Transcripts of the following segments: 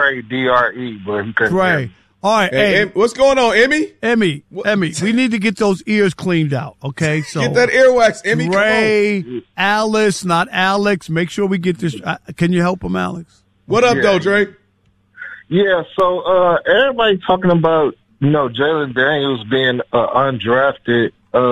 Dre, D-R-E, but he couldn't hear Dre. me. All right, hey, what's going on, Emmy? Emmy, we need to get those ears cleaned out, okay? So get that earwax, Emmy. Dre, Alice, not Alex. Make sure we get this. Can you help him, Alex? What up, though, Dre? Yeah, so everybody talking about, Jalen Daniels being an undrafted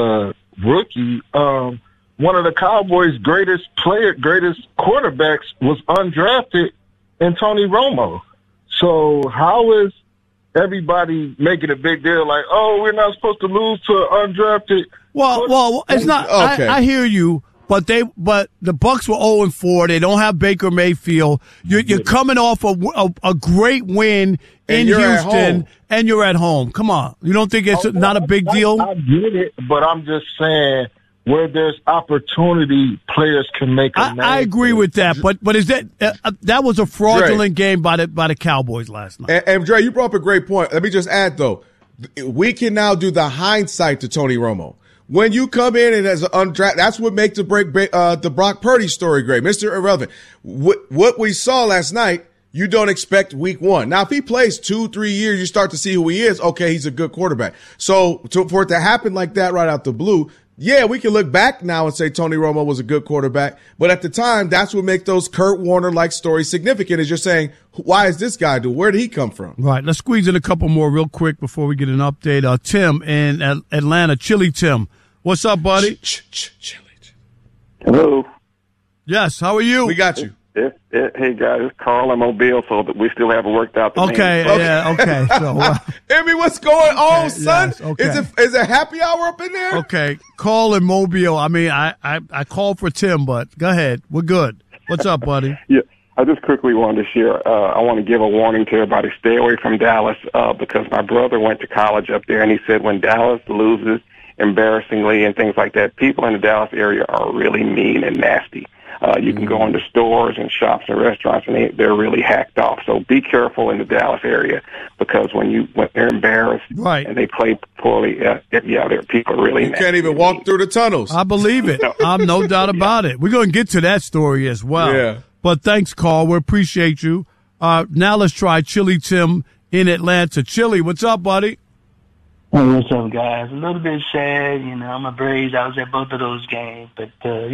rookie. One of the Cowboys' greatest quarterbacks was undrafted in Tony Romo. So how is everybody making a big deal like, oh, we're not supposed to lose to undrafted? Well, it's not. Okay. I hear you, but the Bucs were 0-4. They don't have Baker Mayfield. You're coming off a great win in Houston, and you're at home. Come on, you don't think it's not a big deal? I get it, but I'm just saying, where there's opportunity, players can make a name. I agree with that, but is that was a fraudulent game by the Cowboys last night? And Dre, you brought up a great point. Let me just add though, we can now do the hindsight to Tony Romo. When you come in and as an undrafted, that's what makes the Brock Purdy story great, Mr. Irrelevant. What we saw last night, you don't expect week one. Now, if he plays 2-3 years, you start to see who he is. Okay, he's a good quarterback. So for it to happen like that right out the blue. Yeah, we can look back now and say Tony Romo was a good quarterback, but at the time, that's what makes those Kurt Warner-like stories significant is you're saying, why is this guy where did he come from? Right. Let's squeeze in a couple more real quick before we get an update. Tim in Atlanta. Chili Tim. What's up, buddy? Chili. Hello. Yes, how are you? We got you. Hey, guys, it's Carl in Mobile, so we still haven't worked out the name. Okay. So, Emmy, what's going on, son? Yes, okay. Is it happy hour up in there? Okay, Carl in Mobile. I mean, I called for Tim, but go ahead. We're good. What's up, buddy? Yeah, I just quickly wanted to share. I want to give a warning to everybody. Stay away from Dallas because my brother went to college up there, and he said when Dallas loses embarrassingly and things like that, people in the Dallas area are really mean and nasty. You can go into stores and shops and restaurants, and they're really hacked off. So be careful in the Dallas area because when they're embarrassed and they play poorly, people are really nasty. You can't even walk through the tunnels. I believe it. I'm no doubt about it. We're going to get to that story as well. Yeah. But thanks, Carl. We appreciate you. Now let's try Chili Tim in Atlanta. Chili, what's up, buddy? Hey, what's up, guys? A little bit sad, I'm a Braves. I was at both of those games, but,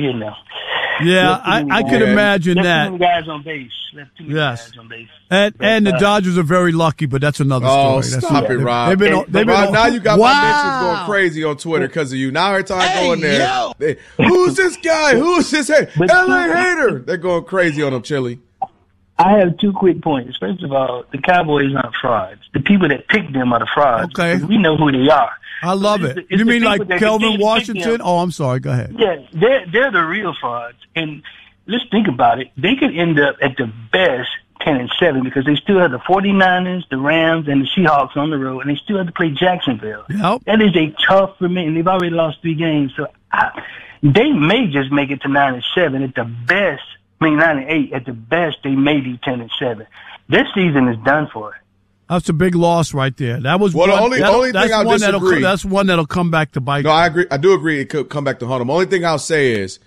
Yeah, I could imagine that. Left too many guys on base. Guys on base. And the Dodgers are very lucky, but that's another story. Oh, stop it, Rob. Rob, now you got my mentions going crazy on Twitter because of you. Now every time I go in there, who's this guy? Who's this hater? LA hater. They're going crazy on him, Chili. I have 2 quick points. First of all, the Cowboys aren't frauds. The people that pick them are the frauds. Okay. We know who they are. I love it. You mean like Kelvin Washington? Oh, I'm sorry. Go ahead. Yeah, they're the real frauds. And let's think about it. They could end up at the best 10-7 because they still have the 49ers, the Rams, and the Seahawks on the road, and they still have to play Jacksonville. Yep. That is a tough for me, and they've already lost 3 games. So they may just make it to 9-7 at the best. 9-8 at the best. They may be 10-7. This season is done for. That's a big loss right there. That was the only thing I'll disagree. That's one that'll come back to bite. No, I agree. I do agree. It could come back to haunt them. Only thing I'll say is,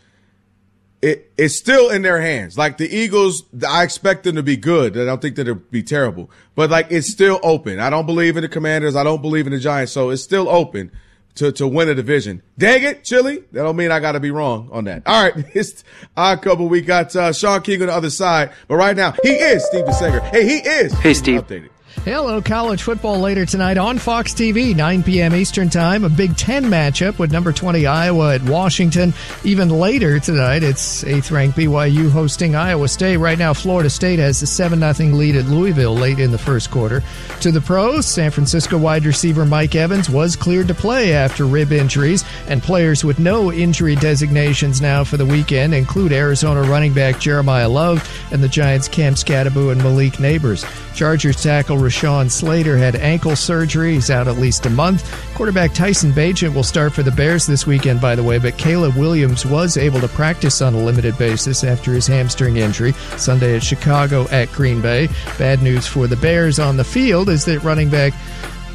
it's still in their hands. Like the Eagles, I expect them to be good. I don't think that it'll be terrible. But it's still open. I don't believe in the Commanders. I don't believe in the Giants. So it's still open to win a division. Dang it, Chili. That don't mean I got to be wrong on that. All right. It's our couple. We got Sean King on the other side. But right now, he is Steve DeSager. Hey, he is. Hey, Steve. Updated. Hello, college football later tonight on Fox TV, 9 p.m. Eastern Time. A Big Ten matchup with number 20 Iowa at Washington. Even later tonight, it's 8th-ranked BYU hosting Iowa State. Right now, Florida State has a 7-0 lead at Louisville late in the first quarter. To the pros, San Francisco wide receiver Mike Evans was cleared to play after rib injuries, and players with no injury designations now for the weekend include Arizona running back Jeremiah Love and the Giants' Cam Skattebo and Malik Neighbors. Chargers tackle Rashawn Slater had ankle surgery. He's out at least a month. Quarterback Tyson Bagent will start for the Bears this weekend, by the way, but Caleb Williams was able to practice on a limited basis after his hamstring injury Sunday at Chicago at Green Bay. Bad news for the Bears on the field is that running back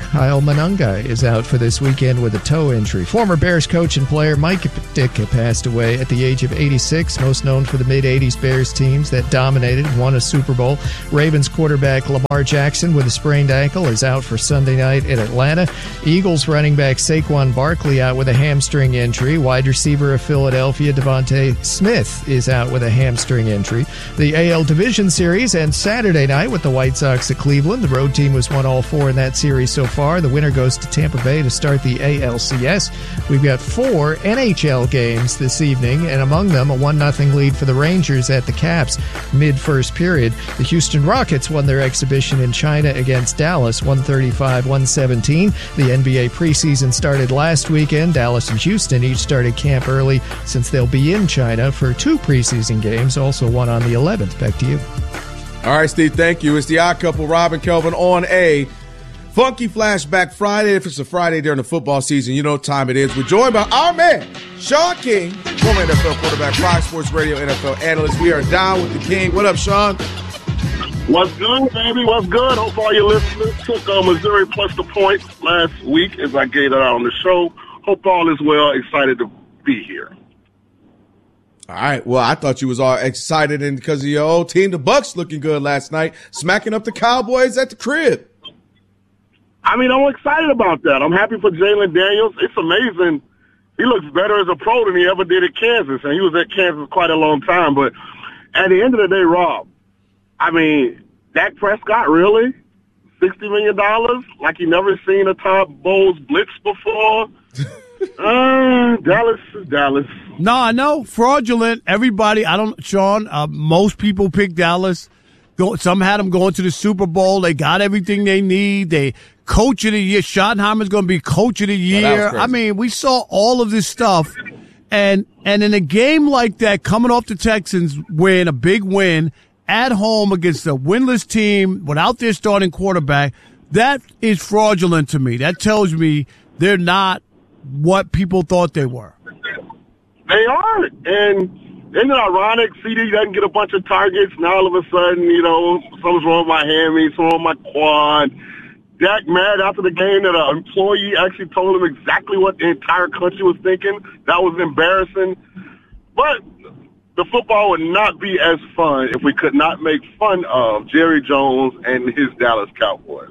Kyle Monangai is out for this weekend with a toe injury. Former Bears coach and player Mike Ditka passed away at the age of 86, most known for the mid-'80s Bears teams that dominated and won a Super Bowl. Ravens quarterback Lamar Jackson with a sprained ankle is out for Sunday night in Atlanta. Eagles running back Saquon Barkley out with a hamstring injury. Wide receiver of Philadelphia Devontae Smith is out with a hamstring injury. The AL Division Series ends Saturday night with the White Sox at Cleveland. The road team has won all 4 in that series so far. The winner goes to Tampa Bay to start the ALCS. We've got 4 NHL games this evening, and among them a 1-0 lead for the Rangers at the Caps mid-first period. The Houston Rockets won their exhibition in China against Dallas 135-117. The NBA preseason started last weekend. Dallas and Houston each started camp early since they'll be in China for 2 preseason games, also one on the 11th. Back to you. All right, Steve, thank you. It's the Odd Couple, Rob and Kelvin, on a Funky Flashback Friday. If it's a Friday during the football season, you know what time it is. We're joined by our man, Sean King, former NFL quarterback, Fox Sports Radio NFL analyst. We are down with the King. What up, Sean? What's good, baby? What's good? Hope all your listeners took Missouri plus the points last week as I gave it out on the show. Hope all is well. Excited to be here. All right. Well, I thought you was all excited and because of your old team, the Bucs, looking good last night, smacking up the Cowboys at the crib. I mean, I'm excited about that. I'm happy for Jalen Daniels. It's amazing. He looks better as a pro than he ever did at Kansas, and he was at Kansas quite a long time. But at the end of the day, Rob, I mean, Dak Prescott, really? $60 million? Like he never seen a Todd Bowles blitz before? Dallas. No, I know. Fraudulent. Everybody, Sean, most people pick Dallas. Some had them going to the Super Bowl. They got everything they need. They coach of the year. Schottenheimer's going to be coach of the year. I mean, we saw all of this stuff. And in a game like that, coming off the Texans win, a big win at home against a winless team without their starting quarterback, that is fraudulent to me. That tells me they're not what people thought they were. They aren't. And isn't it ironic? CD doesn't get a bunch of targets. Now all of a sudden, something's wrong with my hammy, something wrong with my quad. Dak mad after the game that an employee actually told him exactly what the entire country was thinking. That was embarrassing. But the football would not be as fun if we could not make fun of Jerry Jones and his Dallas Cowboys.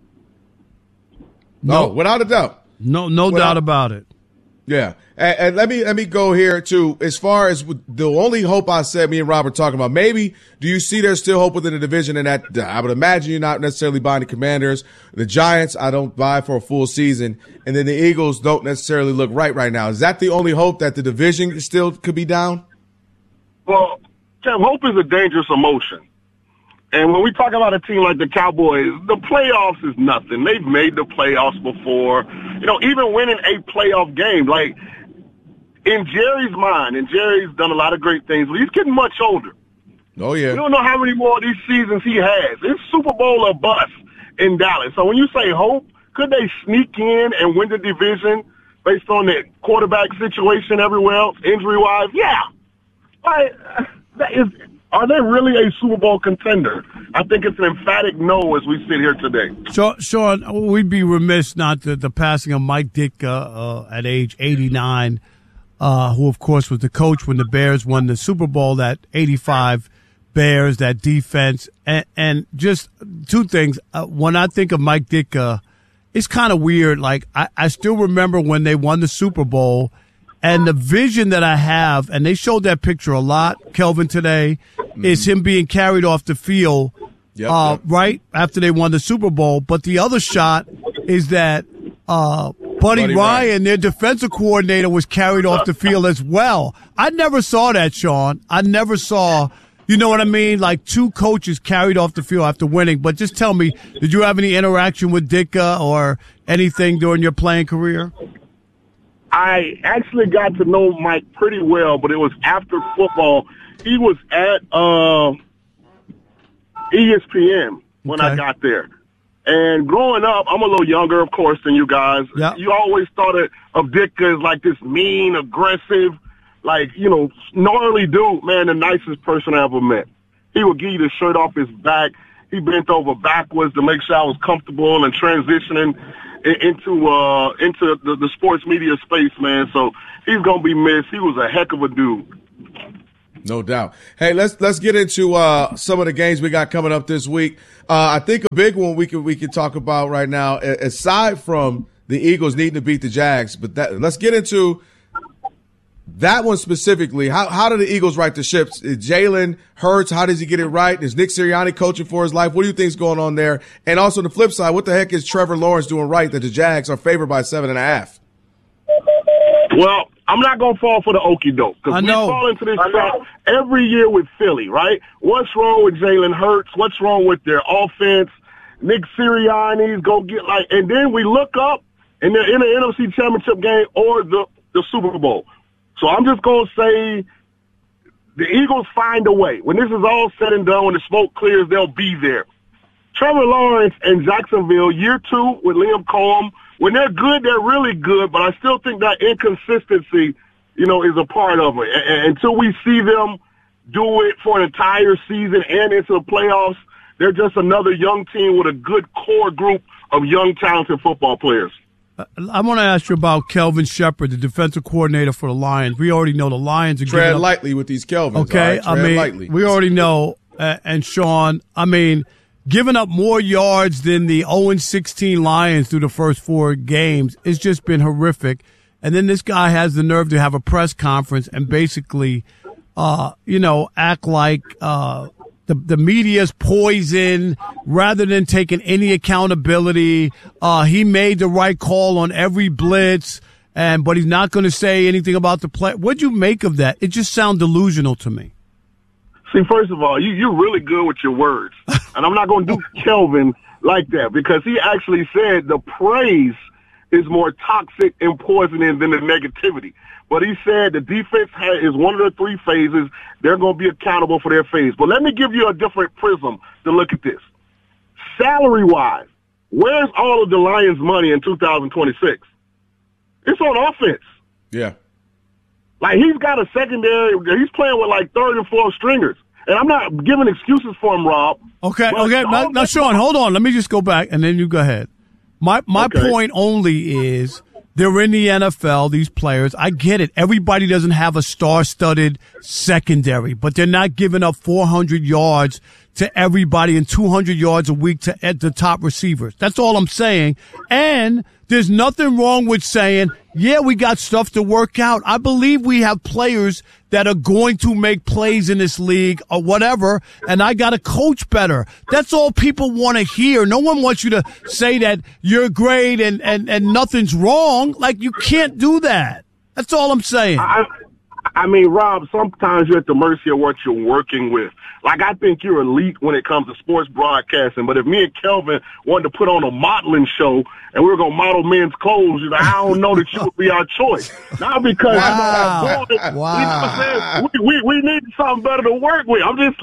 No, without a doubt. No doubt about it. Yeah. And let me go here too. As far as the only hope I said, me and Rob were talking about, maybe do you see there's still hope within the division? And that I would imagine you're not necessarily buying the Commanders. The Giants, I don't buy for a full season. And then the Eagles don't necessarily look right now. Is that the only hope, that the division still could be down? Well, Tim, hope is a dangerous emotion. And when we talk about a team like the Cowboys, the playoffs is nothing. They've made the playoffs before. Even winning a playoff game, like in Jerry's mind, and Jerry's done a lot of great things, but he's getting much older. Oh, yeah. We don't know how many more of these seasons he has. It's Super Bowl or bust in Dallas. So when you say hope, could they sneak in and win the division based on the quarterback situation everywhere else, injury-wise? Yeah. Are they really a Super Bowl contender? I think it's an emphatic no as we sit here today. Sean, we'd be remiss not the passing of Mike Ditka at age 89, who, of course, was the coach when the Bears won the Super Bowl, that 85 Bears, that defense. And just 2 things. When I think of Mike Ditka, it's kind of weird. Like, I still remember when they won the Super Bowl, and the vision that I have, and they showed that picture a lot, Kelvin, today, is him being carried off the field right after they won the Super Bowl. But the other shot is that Buddy Ryan, their defensive coordinator, was carried off the field as well. I never saw that, Sean. I never saw, you know what I mean? Like 2 coaches carried off the field after winning. But just tell me, did you have any interaction with Ditka or anything during your playing career? I actually got to know Mike pretty well, but it was after football. He was at ESPN when I got there. And growing up, I'm a little younger, of course, than you guys. Yep. You always thought of Ditka as like this mean, aggressive, gnarly dude. Man, the nicest person I ever met. He would give you the shirt off his back. He bent over backwards to make sure I was comfortable and transitioning. into the sports media space, man. So he's gonna be missed. He was a heck of a dude. No doubt. Hey, let's get into some of the games we got coming up this week. I think a big one we could talk about right now, aside from the Eagles needing to beat the Jags, but let's get into that one specifically. How do the Eagles right the ships? Jalen Hurts, how does he get it right? Is Nick Sirianni coaching for his life? What do you think is going on there? And also on the flip side, what the heck is Trevor Lawrence doing right that the Jags are favored by 7.5? Well, I'm not going to fall for the okie doke because we fall into this trap every year with Philly, right? What's wrong with Jalen Hurts? What's wrong with their offense? Nick Sirianni's go get and then we look up and they're in the NFC Championship game or the Super Bowl. So I'm just going to say the Eagles find a way. When this is all said and done, when the smoke clears, they'll be there. Trevor Lawrence and Jacksonville, year 2 with Liam Cohen, when they're good, they're really good, but I still think that inconsistency, is a part of it. And until we see them do it for an entire season and into the playoffs, they're just another young team with a good core group of young, talented football players. I want to ask you about Kelvin Shepard, the defensive coordinator for the Lions. We already know the Lions are tread lightly with these Kelvins. Okay, right? Lightly. We already know. And Sean, giving up more yards than the 0-16 Lions through the first 4 games, it's just been horrific. And then this guy has the nerve to have a press conference and basically, act like the media's poison rather than taking any accountability. He made the right call on every blitz, but he's not going to say anything about the play. What'd you make of that? It just sounds delusional to me. See, first of all, you're really good with your words. And I'm not going to do Kelvin like that because he actually said the praise is more toxic and poisoning than the negativity. But he said the defense is one of the 3 phases. They're going to be accountable for their phase. But let me give you a different prism to look at this. Salary-wise, where's all of the Lions' money in 2026? It's on offense. Yeah. He's got a secondary. He's playing with 3rd and 4th stringers. And I'm not giving excuses for him, Rob. Okay. Now, Sean, hold on. Let me just go back, and then you go ahead. My point only is they're in the NFL, these players. I get it. Everybody doesn't have a star-studded secondary, but they're not giving up 400 yards to everybody and 200 yards a week to the top receivers. That's all I'm saying. And there's nothing wrong with saying, yeah, we got stuff to work out. I believe we have players that are going to make plays in this league or whatever, and I got to coach better. That's all people want to hear. No one wants you to say that you're great and nothing's wrong. You can't do that. That's all I'm saying. Rob, sometimes you're at the mercy of what you're working with. I think you're elite when it comes to sports broadcasting, but if me and Kelvin wanted to put on a modeling show and we were going to model men's clothes, I don't know that you would be our choice. Not because we need something better to work with. I'm just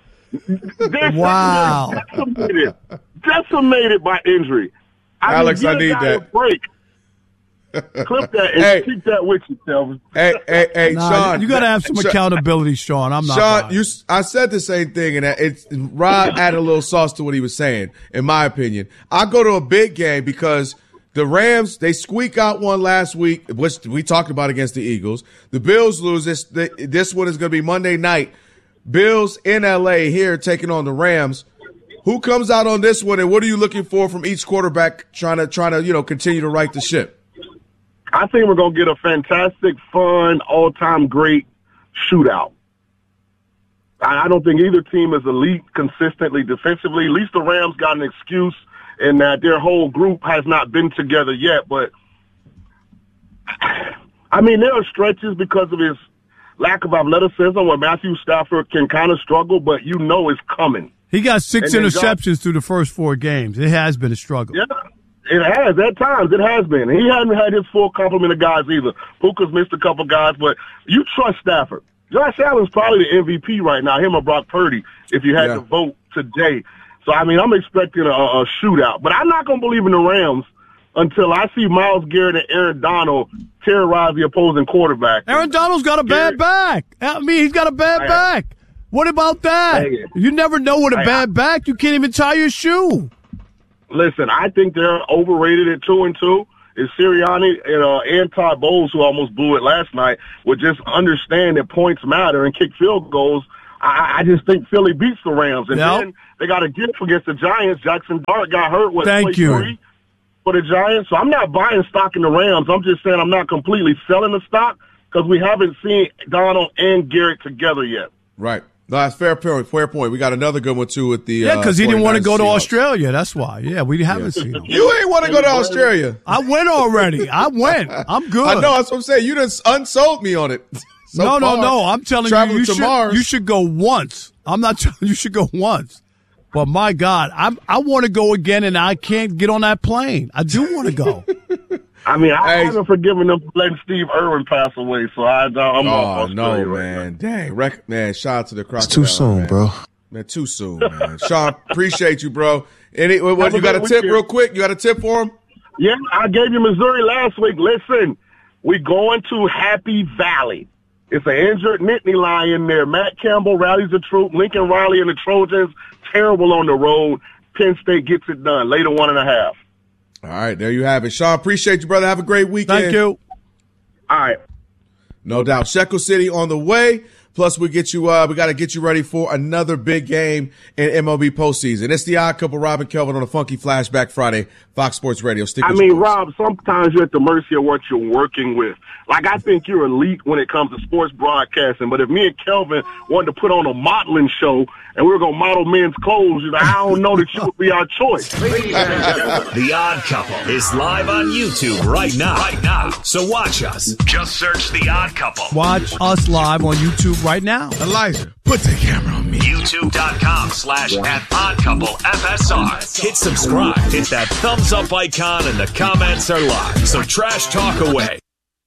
decimated by injury. Alex, I need that. Break. Clip that and keep that with you, Kelvin. Hey, Sean. You got to have some accountability, Sean. I'm not. Sean, I said the same thing, and Rod added a little sauce to what he was saying, in my opinion. I go to a big game because the Rams, they squeak out one last week, which we talked about against the Eagles. The Bills lose. This one is going to be Monday night. Bills in L.A. here taking on the Rams. Who comes out on this one, and what are you looking for from each quarterback trying to continue to right the ship? I think we're going to get a fantastic, fun, all-time great shootout. I don't think either team is elite consistently defensively. At least the Rams got an excuse in that their whole group has not been together yet. But, there are stretches because of his lack of athleticism where Matthew Stafford can kind of struggle, but it's coming. He got 6 interceptions through the first 4 games. It has been a struggle. Yeah. It has. At times, it has been. He hasn't had his full complement of guys either. Puka's missed a couple guys, but you trust Stafford. Josh Allen's probably the MVP right now, him or Brock Purdy, if you had to vote today. So, I'm expecting a shootout. But I'm not going to believe in the Rams until I see Myles Garrett and Aaron Donald terrorize the opposing quarterback. Aaron Donald's got a bad back. He's got a bad back. What about that? You never know with a bad back. You can't even tie your shoe. Listen, I think they're overrated at 2-2. If Sirianni and Todd Bowles, who almost blew it last night, would just understand that points matter and kick field goals, I just think Philly beats the Rams. And then they got a gift against the Giants. Jackson Dart got hurt. Thank you. 3 for the Giants. So I'm not buying stock in the Rams. I'm just saying I'm not completely selling the stock because we haven't seen Donald and Garrett together yet. Right. No, that's fair point. Fair point. We got another good one, too, with the because he didn't want to go to Australia. That's why. Yeah, we haven't seen him. You ain't want to go to Australia. I went already. I went. I'm good. I know. That's what I'm saying. You just unsold me on it. No. I'm telling you, you should go once. I'm not telling you should go once. But, my God, I want to go again, and I can't get on that plane. I do want to go. I mean, I haven't forgiven them for letting Steve Irwin pass away, so I'm off Australia. No, man. Dang. Man, shout out to the Crocodile. It's too soon, man. bro. Man, too soon, man. Sean, appreciate you, bro. You got a tip real quick? You got a tip for him? Yeah, I gave you Missouri last week. Listen, we going to Happy Valley. It's an injured Nittany Lion there. Matt Campbell rallies the troop. Lincoln Riley and the Trojans, terrible on the road. Penn State gets it done. Later 1.5. All right, there you have it. Sean, appreciate you, brother. Have a great weekend. Thank you. All right. No doubt. Shekel City on the way. Plus, we got to get you ready for another big game in MLB postseason. It's the Odd Couple, Rob and Kelvin on a Funky Flashback Friday, Fox Sports Radio. Rob, sometimes you're at the mercy of what you're working with. Like, I think you're elite when it comes to sports broadcasting, but if me and Kelvin wanted to put on a modeling show and we were going to model men's clothes, I don't know that you would be our choice. The Odd Couple is live on YouTube right now. So watch us. Just search The Odd Couple. Watch us live on YouTube right now. Elijah, put the camera on me. YouTube.com/@OddCoupleFSR. Hit subscribe. Hit that thumbs up icon and the comments are live. So trash talk away.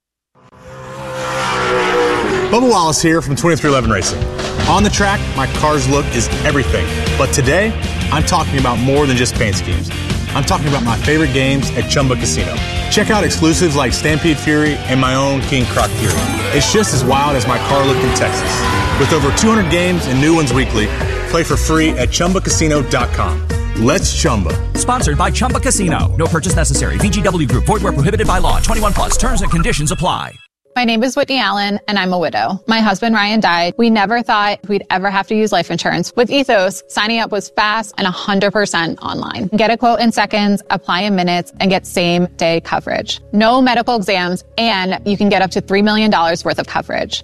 Bubba Wallace here from 2311 Racing. On the track, my car's look is everything. But today, I'm talking about more than just paint schemes. I'm talking about my favorite games at Chumba Casino. Check out exclusives like Stampede Fury and my own King Croc Fury. It's just as wild as my car look in Texas. With over 200 games and new ones weekly, play for free at ChumbaCasino.com. Let's Chumba. Sponsored by Chumba Casino. No purchase necessary. VGW Group. Void where prohibited by law. 21 plus. Terms and conditions apply. My name is Whitney Allen, and I'm a widow. My husband, Ryan, died. We never thought we'd ever have to use life insurance. With Ethos, signing up was fast and 100% online. Get a quote in seconds, apply in minutes, and get same-day coverage. No medical exams, and you can get up to $3 million worth of coverage.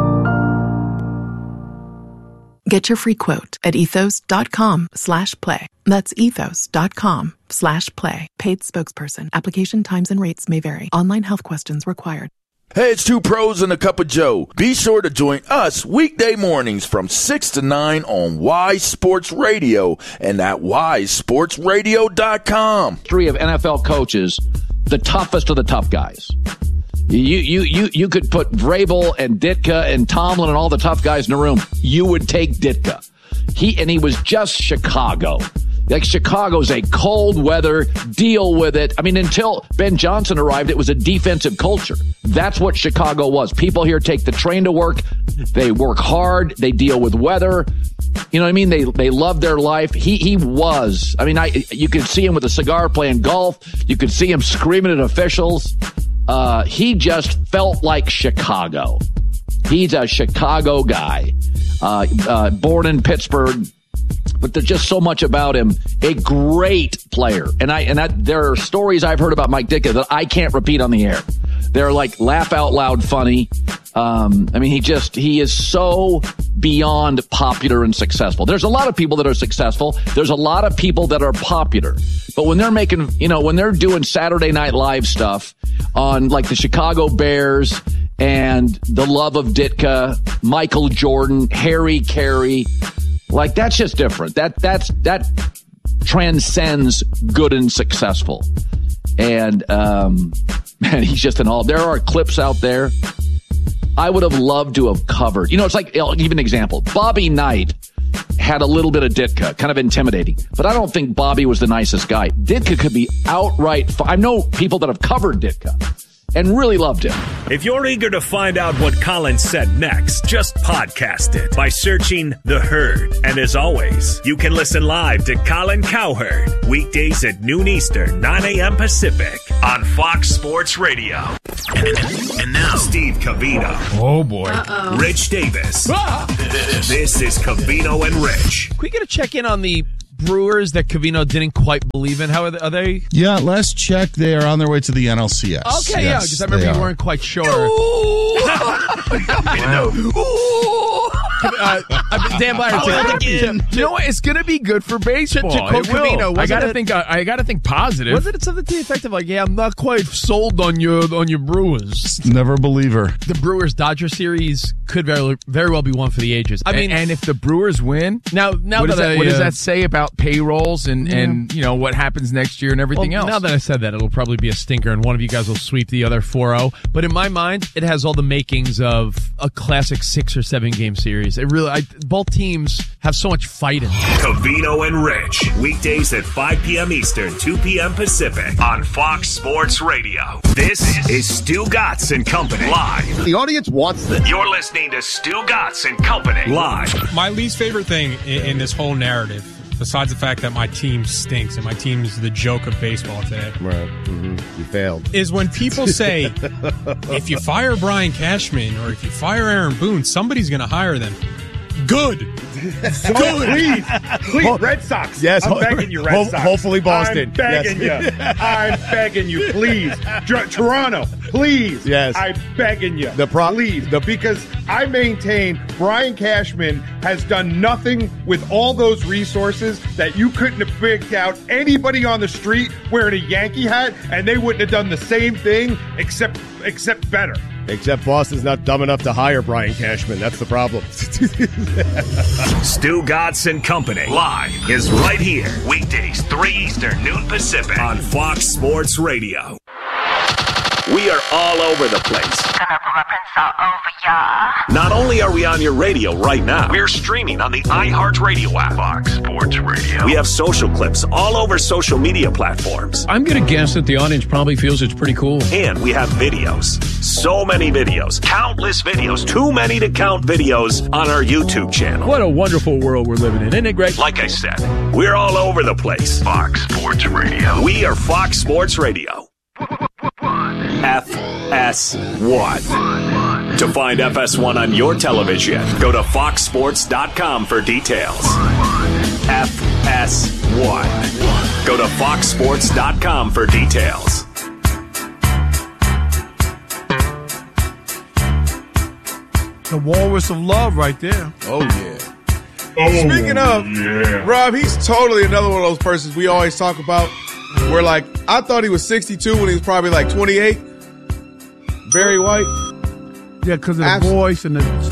Get your free quote at ethos.com/play. That's ethos.com/play. Paid spokesperson. Application times and rates may vary. Online health questions required. Hey, it's two pros and a cup of Joe. Be sure to join us weekday mornings from 6 to 9 on Wise Sports Radio and at wisesportsradio.com. Three of NFL coaches, the toughest of the tough guys. You could put Vrabel and Ditka and Tomlin and all the tough guys in the room. You would take Ditka. He was just Chicago. Like, Chicago's a cold weather, deal with it. I mean, until Ben Johnson arrived, it was a defensive culture. That's what Chicago was. People here take the train to work. They work hard. They deal with weather. You know what I mean? They love their life. He was. I mean, you could see him with a cigar playing golf. You could see him screaming at officials. He just felt like Chicago. He's a Chicago guy. Born in Pittsburgh. But there's just so much about him. A great player. And there are stories I've heard about Mike Ditka that I can't repeat on the air. They're like laugh out loud funny. I mean, he is so beyond popular and successful. There's a lot of people that are successful. There's a lot of people that are popular. But when they're making, when they're doing Saturday Night Live stuff on like the Chicago Bears and the love of Ditka, Michael Jordan, Harry Carey, like, that's just different. That transcends good and successful. And, man, he's just an all. There are clips out there I would have loved to have covered. It's like, I'll give an example. Bobby Knight had a little bit of Ditka, kind of intimidating. But I don't think Bobby was the nicest guy. Ditka could be outright. I know people that have covered Ditka. and really loved him. If you're eager to find out what Colin said next, just podcast it by searching The Herd. And as always, you can listen live to Colin Cowherd weekdays at noon Eastern, 9 a.m. Pacific on Fox Sports Radio. And now, Steve Covino. Oh, boy. Rich Davis. This is Covino and Rich. Can we get a check-in on the Brewers that Covino didn't quite believe in? How are they? Yeah, last check, they are on their way to the NLCS. Okay, yeah, because I remember you weren't quite sure. Dan Byer, you know what? It's going to be good for baseball. To quote Covino, I got to think positive. Wasn't it something to the effect of like, yeah, I'm not quite sold on your Brewers? Never a believer. The Brewers-Dodger series could very well be one for the ages. I mean, and if the Brewers win, now what does that say about payrolls and you know what happens next year and everything else? Now that I said that, it'll probably be a stinker, and one of you guys will sweep the other 4-0. But in my mind, it has all the makings of a classic 6 or 7 game series. It really, both teams have so much fight in them. Covino and Rich, weekdays at 5 p.m. Eastern, 2 p.m. Pacific on Fox Sports Radio. This is Stu Gatz and Company live. The audience wants this. You're listening to Stu Gatz and Company live. My least favorite thing in this whole narrative, besides the fact that my team stinks and my team is the joke of baseball today. Right. Mm-hmm. You failed. Is when people say, if you fire Brian Cashman or if you fire Aaron Boone, somebody's going to hire them. Good. Good. Please, Red Sox. Yes. I'm begging you, Red Sox. Hopefully Boston. I'm begging you. I'm begging you, please. Toronto, please. Yes. I'm begging you. Please. Because I maintain Brian Cashman has done nothing with all those resources that you couldn't have picked out anybody on the street wearing a Yankee hat, and they wouldn't have done the same thing except better. Except Boston's not dumb enough to hire Brian Cashman. That's the problem. Stu Gatz and Company live is right here. Weekdays, 3 Eastern, noon Pacific on Fox Sports Radio. We are all over the place. Gonna rub this all over ya. Not only are we on your radio right now, we're streaming on the iHeartRadio app. Fox Sports Radio. We have social clips all over social media platforms. I'm going to guess that the audience probably feels it's pretty cool. And we have videos. So many videos. Countless videos. Too many to count videos on our YouTube channel. What a wonderful world we're living in. Isn't it great? Like I said, we're all over the place. Fox Sports Radio. We are Fox Sports Radio. FS1. To find FS1 on your television, go to foxsports.com for details. FS1. Go to foxsports.com for details. The walrus of love right there. Oh, yeah. Speaking of, Rob, he's totally another one of those persons we always talk about where, like, I thought he was 62 when he was probably like 28. Barry White. Yeah, because of the voice and the